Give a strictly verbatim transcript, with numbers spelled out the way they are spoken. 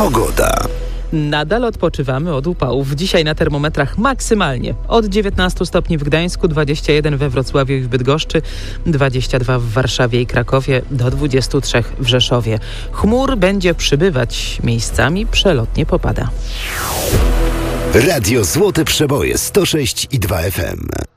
Pogoda. Nadal odpoczywamy od upałów. Dzisiaj na termometrach maksymalnie od dziewiętnastu stopni w Gdańsku, dwadzieścia jeden we Wrocławiu i w Bydgoszczy, dwadzieścia dwa w Warszawie i Krakowie, do dwudziestu trzech w Rzeszowie. Chmur będzie przybywać, miejscami przelotnie popada. Radio Złote Przeboje sto sześć i dwa F M.